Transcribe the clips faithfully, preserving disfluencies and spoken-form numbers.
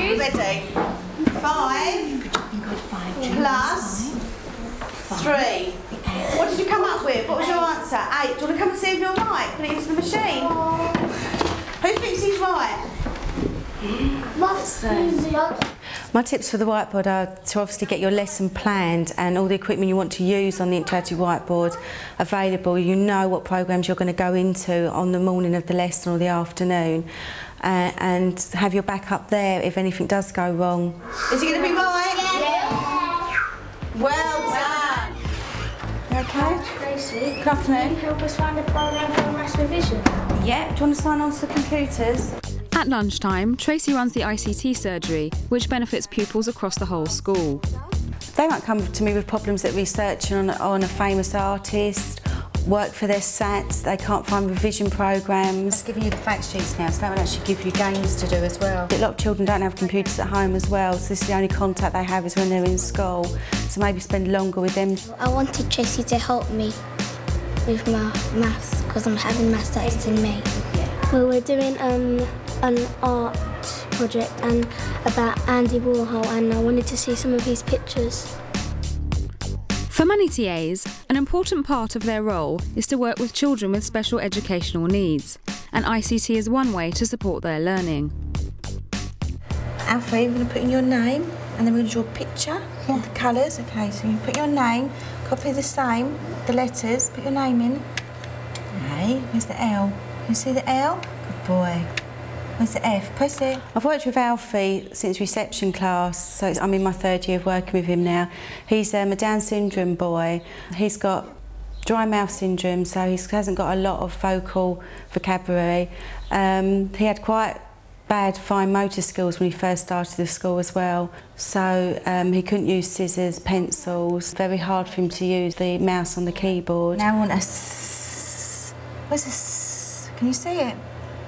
Right, ready? Five plus three. What did you come up with? What was your answer? Eight. Do you want to come and see if you're right? Put it into the machine. Who thinks he's right? My tips for the whiteboard are to obviously get your lesson planned and all the equipment you want to use on the interactive whiteboard available. You know what programs you're going to go into on the morning of the lesson or the afternoon, uh, and have your backup there if anything does go wrong. Is he going to be right? Yeah. Well done. You okay? Tracy, Good afternoon. can you help us find a program for maths revision? Yeah, do you want to sign on to the computers? At lunchtime, Tracy runs the I C T surgery, which benefits pupils across the whole school. They might come to me with problems that researching on, on a famous artist, work for their SATs, they can't find revision programs. Giving you the fact sheets now, so that would actually give you games to do as well. A lot of children don't have computers at home as well, so this is the only contact they have is when they're in school. So maybe spend longer with them. I wanted Tracy to help me with my maths because I'm having maths tests in May. Well, we're doing um, an art project and about Andy Warhol, and I wanted to see some of his pictures. For many T As, an important part of their role is to work with children with special educational needs, and I C T is one way to support their learning. Alfie, we're going to put in your name and then we're going to draw a picture Yeah. with the colours. Okay, so you put your name, copy the same, the letters, put your name in. Okay, where's the L? Can you see the L? Good boy. Where's the F? Press it. I've worked with Alfie since reception class, so I'm in my third year of working with him now. He's um, a Down syndrome boy. He's got dry mouth syndrome, so he hasn't got a lot of vocal vocabulary. Um, he had quite bad fine motor skills when he first started the school as well, so um, he couldn't use scissors, pencils. Very hard for him to use the mouse on the keyboard. Now I want a S. Where's the S? Can you see it?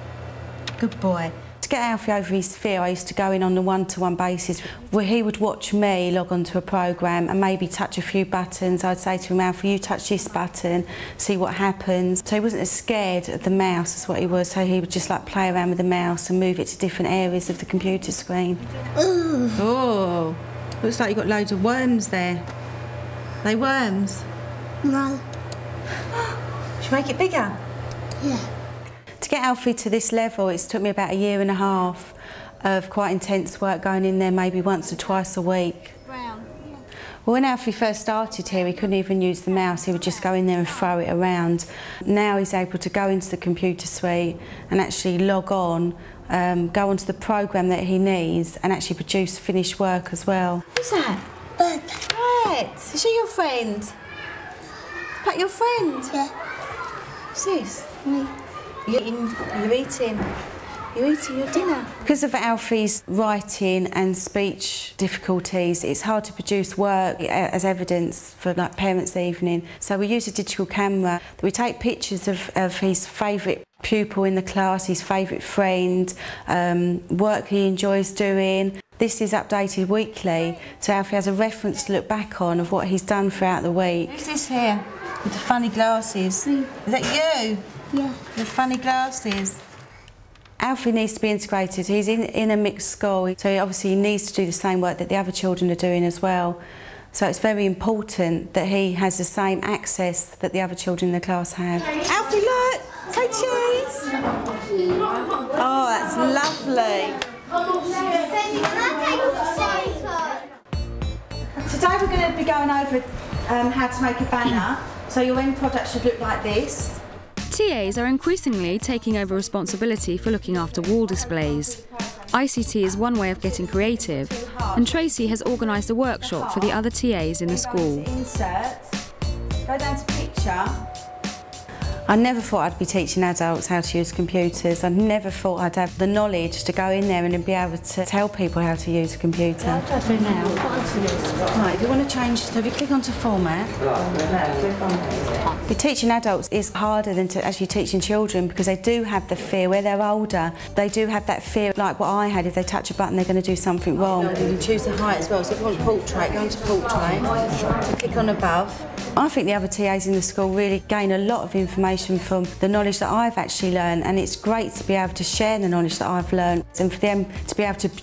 Good boy. To get Alfie over his fear, I used to go in on a one-to-one basis where he would watch me log onto a programme and maybe touch a few buttons. I'd say to him, Alfie, you touch this button, see what happens. So he wasn't as scared of the mouse as what he was, so he would just like play around with the mouse and move it to different areas of the computer screen. Ooh. Oh, looks like you've got loads of worms there. Are they worms? No. Should we make it bigger? Yeah. To get Alfie to this level, it's took me about a year and a half of quite intense work, going in there maybe once or twice a week. Brown. Yeah. Well, when Alfie first started here, he couldn't even use the mouse. He would just go in there and throw it around. Now he's able to go into the computer suite and actually log on, um, go onto the programme that he needs and actually produce finished work as well. Who's that? Bird. Right. Is she your friend? Is that your friend? Yeah. Who's this? Me. You're eating, you're eating, you're eating your dinner. Because of Alfie's writing and speech difficulties, it's hard to produce work as evidence for like parents' evening. So we use a digital camera. We take pictures of, of his favourite pupil in the class, his favourite friend, um, work he enjoys doing. This is updated weekly, so Alfie has a reference to look back on of what he's done throughout the week. Who's this here with the funny glasses? Me. Is that you? Yeah. The funny glasses. Alfie needs to be integrated. He's in, in a mixed school, so obviously he needs to do the same work that the other children are doing as well. So it's very important that he has the same access that the other children in the class have. Alfie, look! Say cheese! Oh, that's lovely. Today we're going to be going over um, how to make a banner. So your end product should look like this. T As are increasingly taking over responsibility for looking after wall displays. I C T is one way of getting creative, and Tracy has organised a workshop for the other T As in the school. Insert, go down to picture. I never thought I'd be teaching adults how to use computers. I never thought I'd have the knowledge to go in there and be able to tell people how to use a computer. What I'll do now, right, if you want to change, so if you click onto format, But teaching adults is harder than to actually teaching children, because they do have the fear where they're older. They do have that fear, like what I had, if they touch a button they're going to do something wrong. You can choose the height as well, so if you want portrait, go into portrait, click on above. I think the other T As in the school really gain a lot of information from the knowledge that I've actually learned, and it's great to be able to share the knowledge that I've learned and for them to be able to